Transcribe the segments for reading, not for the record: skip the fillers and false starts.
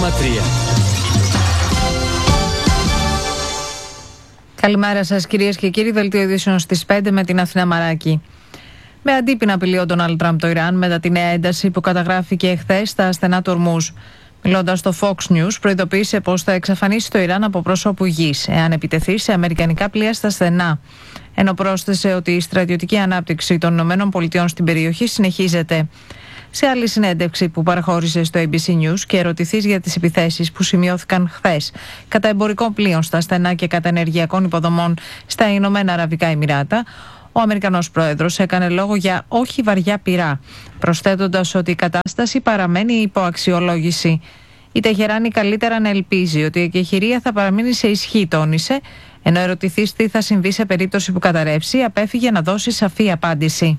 Καλημέρα σας κυρίες και κύριοι, δελτίο ειδήσεων στις 5 με την Αθηνά Μαράκη. Με αντίπεινα απειλεί ο Ντόναλντ Τραμπ το Ιράν μετά τη νέα ένταση που καταγράφηκε χθες στα στενά του Ορμούζ. Μιλώντας στο Fox News, προειδοποίησε πως θα εξαφανίσει το Ιράν από πρόσωπου γης εάν επιτεθεί σε αμερικανικά πλοία στα στενά. Ενώ πρόσθεσε ότι η στρατιωτική ανάπτυξη των ΗΠΑ στην περιοχή συνεχίζεται. Σε άλλη συνέντευξη που παραχώρησε στο ABC News και ερωτηθείς για τις επιθέσεις που σημειώθηκαν χθες κατά εμπορικών πλοίων στα στενά και κατά ενεργειακών υποδομών στα Ηνωμένα Αραβικά Εμιράτα, ο Αμερικανός πρόεδρος έκανε λόγο για όχι βαριά πυρά, προσθέτοντας ότι η κατάσταση παραμένει υπό αξιολόγηση. Η Τεχεράνη καλύτερα να ελπίζει ότι η εκεχηρία θα παραμείνει σε ισχύ, τόνισε, ενώ ερωτηθείς τι θα συμβεί σε περίπτωση που καταρρεύσει, απέφυγε να δώσει σαφή απάντηση.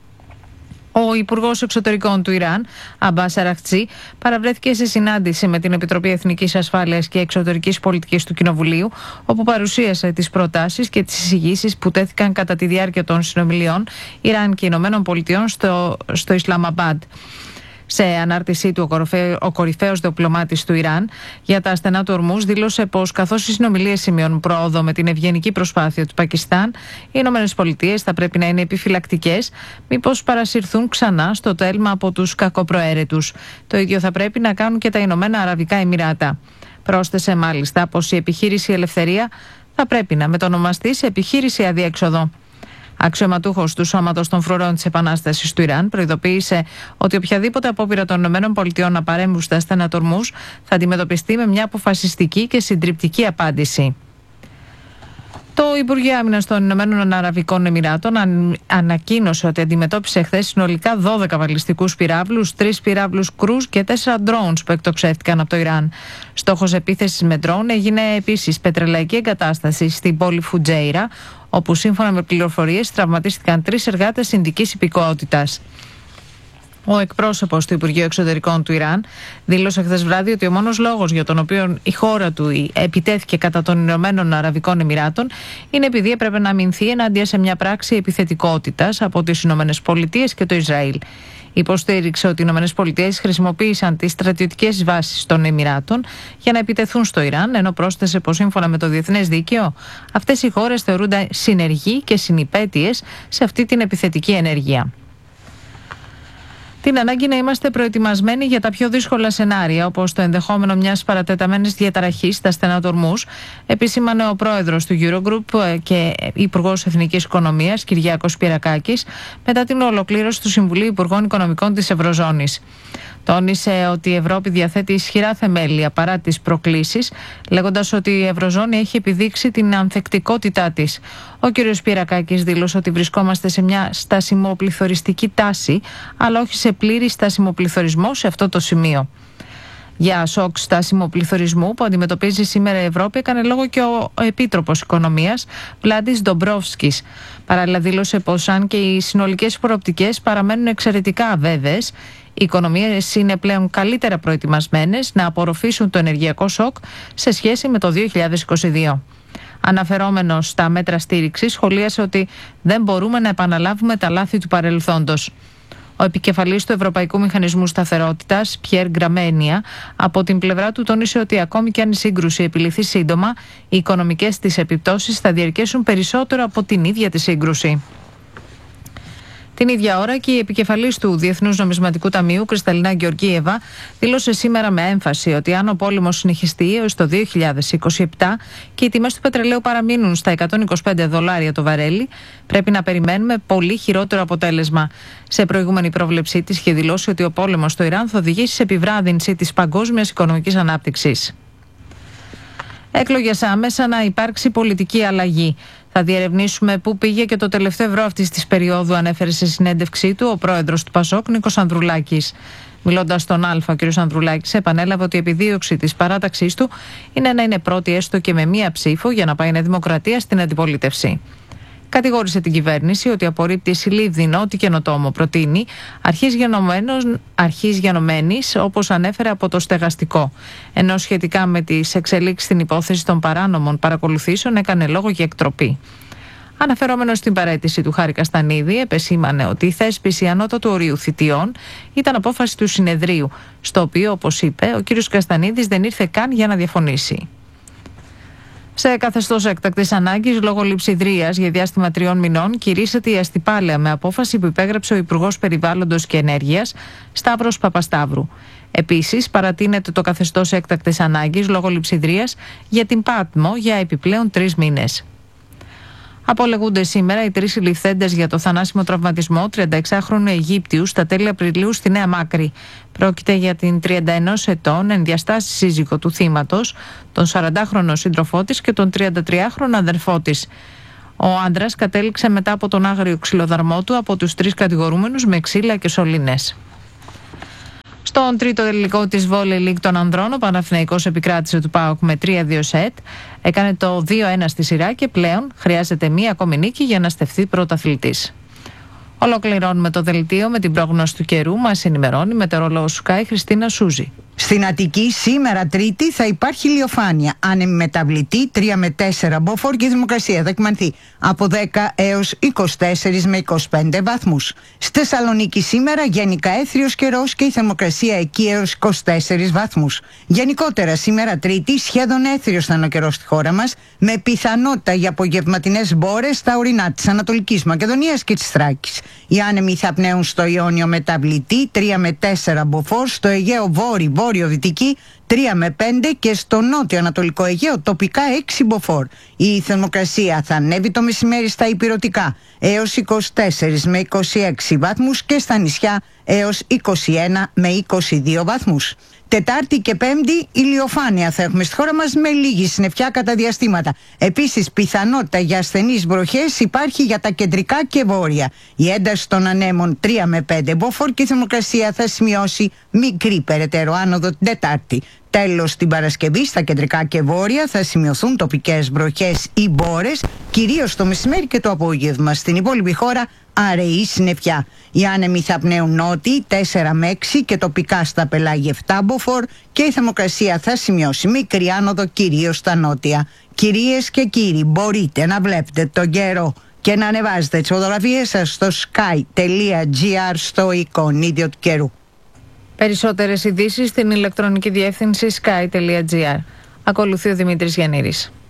Ο Υπουργός Εξωτερικών του Ιράν, Αμπάς Αραχτζή, παραβρέθηκε σε συνάντηση με την Επιτροπή Εθνικής Ασφάλειας και Εξωτερικής Πολιτικής του Κοινοβουλίου, όπου παρουσίασε τις προτάσεις και τις εισηγήσεις που τέθηκαν κατά τη διάρκεια των συνομιλιών Ιράν και Ηνωμένων Πολιτειών στο Ισλαμαμπάντ. Σε ανάρτησή του, ο κορυφαίος διπλωμάτης του Ιράν για τα στενά του Ορμούζ δήλωσε πως καθώς οι συνομιλίες σημειώνουν πρόοδο με την ευγενική προσπάθεια του Πακιστάν, οι ΗΠΑ θα πρέπει να είναι επιφυλακτικές, μήπως παρασυρθούν ξανά στο τέλμα από τους κακοπροαίρετους. Το ίδιο θα πρέπει να κάνουν και τα Ηνωμένα Αραβικά Εμιράτα. Πρόσθεσε μάλιστα πως η επιχείρηση Ελευθερία θα πρέπει να μετονομαστεί σε επιχείρηση Αδιέξοδο. Αξιωματούχος του Σώματος των Φρουρών της Επανάστασης του Ιράν προειδοποίησε ότι οποιαδήποτε απόπειρα των ΗΠΑ να παρέμβουν στα στενά του Ορμούζ θα αντιμετωπιστεί με μια αποφασιστική και συντριπτική απάντηση. Το Υπουργείο Άμυνας των Ηνωμένων Αραβικών Εμιράτων ανακοίνωσε ότι αντιμετώπισε χθες συνολικά 12 βαλιστικούς πυράβλους, 3 πυράβλους κρούζ και 4 drones που εκτοξεύτηκαν από το Ιράν. Στόχος επίθεσης με drone έγινε επίσης πετρελαϊκή εγκατάσταση στην πόλη Φουτζέιρα, όπου σύμφωνα με πληροφορίες τραυματίστηκαν 3 εργάτες ινδικής υπηκότητας. Ο εκπρόσωπος του Υπουργείου Εξωτερικών του Ιράν δήλωσε χθες βράδυ ότι ο μόνος λόγος για τον οποίο η χώρα του επιτέθηκε κατά των Ηνωμένων Αραβικών Εμιράτων είναι επειδή έπρεπε να αμυνθεί ενάντια σε μια πράξη επιθετικότητας από τις Ηνωμένες Πολιτείες και το Ισραήλ. Υποστήριξε ότι οι Ηνωμένες Πολιτείες χρησιμοποίησαν τις στρατιωτικές βάσεις των Εμιράτων για να επιτεθούν στο Ιράν, ενώ πρόσθεσε πως σύμφωνα με το διεθνές δίκαιο αυτές οι χώρες θεωρούνται συνεργοί και συνυπέτειες σε αυτή την επιθετική ενέργεια. Την ανάγκη να είμαστε προετοιμασμένοι για τα πιο δύσκολα σενάρια, όπως το ενδεχόμενο μιας παρατεταμένης διαταραχής στα στενά του Ορμούζ, επισήμανε ο πρόεδρος του Eurogroup και Υπουργός Εθνικής Οικονομίας, Κυριάκος Πυρακάκης, μετά την ολοκλήρωση του Συμβουλίου Υπουργών Οικονομικών της Ευρωζώνης. Τόνισε ότι η Ευρώπη διαθέτει ισχυρά θεμέλια παρά τις προκλήσεις, λέγοντας ότι η Ευρωζώνη έχει επιδείξει την ανθεκτικότητά της. Ο κ. Πυρακάκης δήλωσε ότι βρισκόμαστε σε μια στασιμοπληθωριστική τάση, αλλά όχι σε πλήρη στασιμοπληθωρισμό σε αυτό το σημείο. Για σοκ στάσιμοπληθωρισμού που αντιμετωπίζει σήμερα η Ευρώπη έκανε λόγο και ο Επίτροπος Οικονομίας Βλάντις Ντομπρόφσκης. Παράλληλα δήλωσε πως αν και οι συνολικές προοπτικές παραμένουν εξαιρετικά αβέβαιες, οι οικονομίες είναι πλέον καλύτερα προετοιμασμένες να απορροφήσουν το ενεργειακό σοκ σε σχέση με το 2022. Αναφερόμενος στα μέτρα στήριξης, σχολίασε ότι δεν μπορούμε να επαναλάβουμε τα λάθη του παρελθόντος. Ο επικεφαλής του Ευρωπαϊκού Μηχανισμού Σταθερότητας, Πιέρ Γκραμένια, από την πλευρά του τόνισε ότι ακόμη και αν η σύγκρουση επιληθεί σύντομα, οι οικονομικές της επιπτώσεις θα διαρκέσουν περισσότερο από την ίδια τη σύγκρουση. Την ίδια ώρα και η επικεφαλής του Διεθνούς Νομισματικού Ταμείου, Κρυσταλίνα Γεωργίεβα, δήλωσε σήμερα με έμφαση ότι αν ο πόλεμος συνεχιστεί έως το 2027 και οι τιμές του πετρελαίου παραμείνουν στα $125 το βαρέλι, πρέπει να περιμένουμε πολύ χειρότερο αποτέλεσμα. Σε προηγούμενη πρόβλεψή της είχε δηλώσει ότι ο πόλεμος στο Ιράν θα οδηγήσει σε επιβράδυνση της παγκόσμιας οικονομικής ανάπτυξης. Έκλογες άμεσα να υπάρξει πολιτική αλλαγή. Θα διερευνήσουμε πού πήγε και το τελευταίο ευρώ αυτής της περίοδου, ανέφερε σε συνέντευξή του ο πρόεδρος του ΠΑΣΟΚ, Νίκος Ανδρουλάκης. Μιλώντας στον Α, ο κ. Ανδρουλάκης επανέλαβε ότι η επιδίωξη της παράταξής του είναι να είναι πρώτη έστω και με μία ψήφο για να πάει η Νέα Δημοκρατία στην αντιπολίτευση. Κατηγόρησε την κυβέρνηση ότι απορρίπτει συλλήβδινο ό,τι καινοτόμο προτείνει, αρχής γενομένης, όπως ανέφερε από το στεγαστικό. Ενώ σχετικά με τις εξελίξεις στην υπόθεση των παράνομων παρακολουθήσεων έκανε λόγο για εκτροπή. Αναφερόμενος στην παραίτηση του Χάρη Καστανίδη, επεσήμανε ότι η θέσπιση ανώτατου ορίου θητιών ήταν απόφαση του συνεδρίου, στο οποίο, όπως είπε, ο κ. Καστανίδης δεν ήρθε καν για να διαφωνήσει. Σε καθεστώς έκτακτης ανάγκης λόγω λειψιδρίας για διάστημα 3 μηνών κηρύσσεται η αστιπάλαια με απόφαση που υπέγραψε ο Υπουργός Περιβάλλοντος και Ενέργειας Σταύρος Παπασταύρου. Επίσης, παρατείνεται το καθεστώς έκτακτης ανάγκης λόγω λειψιδρίας για την Πάτμο για επιπλέον 3 μήνες. Απολεγούνται σήμερα οι 3 συλληφθέντες για το θανάσιμο τραυματισμό 36χρονου Αιγύπτιου στα τέλη Απριλίου στη Νέα Μάκρη. Πρόκειται για την 31 ετών ενδιαστάση σύζυγο του θύματος, τον 40χρονο σύντροφό της και τον 33χρονο αδερφό της. Ο άντρας κατέληξε μετά από τον άγριο ξυλοδαρμό του από τους 3 κατηγορούμενους με ξύλα και σωλήνες. Στον τρίτο τελικό της Volley League των ανδρών, ο Παναθηναϊκός επικράτησε του ΠΑΟΚ με 3-2 σετ. Έκανε το 2-1 στη σειρά και πλέον χρειάζεται μία ακόμη νίκη για να στεφθεί πρωταθλητής. Ολοκληρώνουμε το δελτίο με την πρόγνωση του καιρού. Μας ενημερώνει η μετεωρολόγος Sky Χριστίνα Σούζη. Στην Αττική σήμερα Τρίτη θα υπάρχει ηλιοφάνεια. Άνεμη μεταβλητή 3 με 4 μποφόρ και η θερμοκρασία θα κυμανθεί από 10 έως 24 με 25 βαθμούς. Στη Θεσσαλονίκη σήμερα γενικά έθριος καιρός και η θερμοκρασία εκεί έως 24 βαθμούς. Γενικότερα σήμερα Τρίτη σχεδόν έθριος θα είναι ο καιρός στη χώρα μας, με πιθανότητα για απογευματινές μπόρες στα ορεινά της Ανατολικής Μακεδονίας και της Θράκης. Οι άνεμοι θα πνέουν στο Ιόνιο μεταβλητή 3 με 4 μποφόρ, στο Αιγαίο βόρειο-δυτική 3 με 5 και στο νότιο-ανατολικό Αιγαίο τοπικά 6 μποφόρ. Η θερμοκρασία θα ανέβει το μεσημέρι στα ηπειρωτικά έως 24 με 26 βαθμούς και στα νησιά έως 21 με 22 βαθμούς. Τετάρτη και Πέμπτη ηλιοφάνεια θα έχουμε στη χώρα μας με λίγη συννεφιά κατά διαστήματα. Επίσης πιθανότητα για ασθενείς βροχές υπάρχει για τα κεντρικά και βόρεια. Η ένταση των ανέμων 3 με 5 μποφόρ και η θερμοκρασία θα σημειώσει μικρή περαιτέρω άνοδο την Τετάρτη. Τέλος, την Παρασκευή στα κεντρικά και βόρεια θα σημειωθούν τοπικές βροχές ή μπόρες, κυρίως το μεσημέρι και το απόγευμα. Στην υπόλοιπη χώρα αραιή συννεφιά. Οι άνεμοι θα πνέουν νότιοι 4 με 6 και τοπικά στα πελάγια 7 μποφόρ και η θερμοκρασία θα σημειώσει μικρή άνοδο κυρίως στα νότια. Κυρίες και κύριοι, μπορείτε να βλέπετε τον καιρό και να ανεβάζετε τις φωτογραφίες σας στο sky.gr στο εικονίδιο του καιρού. Περισσότερες ειδήσεις στην ηλεκτρονική διεύθυνση sky.gr. Ακολουθεί ο Δημήτρης Γιαννήρης.